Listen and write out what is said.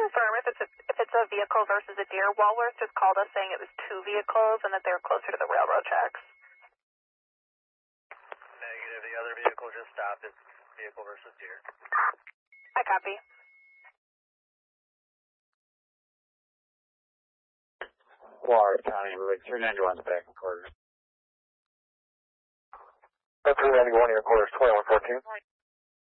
confirm if it's a vehicle versus a deer? Walworth just called us saying it was two vehicles and that they were closer to the railroad tracks. Negative. The other vehicle just stopped. It's vehicle versus deer. I copy. Walworth County, moving 391's back in quarters. 391, your quarters 2114.